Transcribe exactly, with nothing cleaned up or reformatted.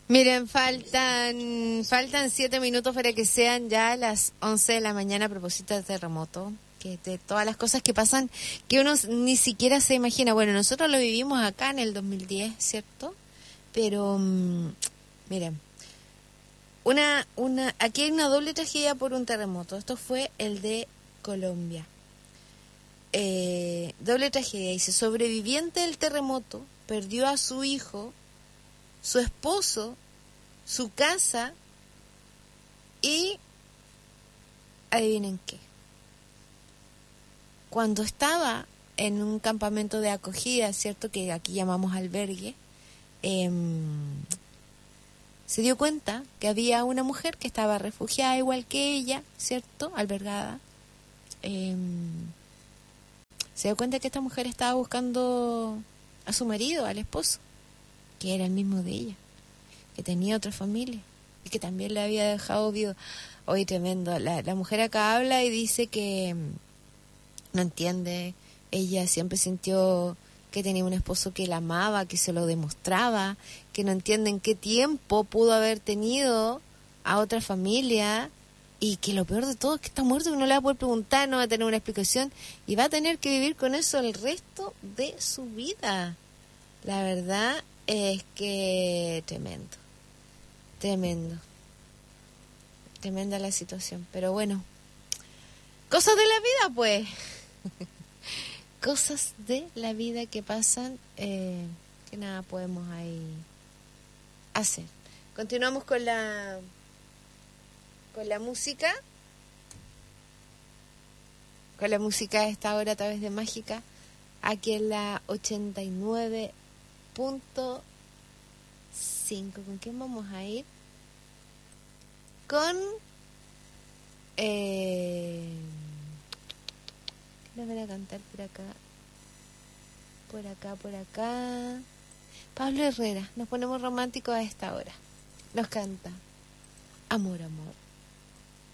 Miren, faltan faltan siete minutos para que sean ya las once de la mañana a propósito del terremoto, que de todas las cosas que pasan que uno ni siquiera se imagina. Bueno, nosotros lo vivimos acá en el dos mil diez, ¿cierto? Pero, mmm, miren, una una aquí hay una doble tragedia por un terremoto. Esto fue el de Colombia. Eh, doble tragedia, dice, sobreviviente del terremoto, perdió a su hijo, su esposo, su casa y adivinen qué. Cuando estaba en un campamento de acogida, ¿cierto? Que aquí llamamos albergue, eh, se dio cuenta que había una mujer que estaba refugiada igual que ella, ¿cierto? Albergada. Eh, se dio cuenta que esta mujer estaba buscando a su marido, al esposo, que era el mismo de ella, que tenía otra familia y que también le había dejado viudo. Oye, tremendo. La, la mujer acá habla y dice que no entiende. Ella siempre sintió que tenía un esposo que la amaba, que se lo demostraba, que no entiende en qué tiempo pudo haber tenido a otra familia y que lo peor de todo es que está muerto y no le va a poder preguntar, no va a tener una explicación y va a tener que vivir con eso el resto de su vida. La verdad es que tremendo, tremendo, tremenda la situación, pero bueno, cosas de la vida pues, cosas de la vida que pasan, eh, que nada podemos ahí hacer. Continuamos con la con la música, con la música a esta hora a través de Mágica, aquí en la ochenta y nueve punto cinco. ¿Con quién vamos a ir? Con eh, ¿qué nos van a cantar por acá? Por acá, por acá. Pablo Herrera. Nos ponemos románticos a esta hora. Nos canta Amor, amor.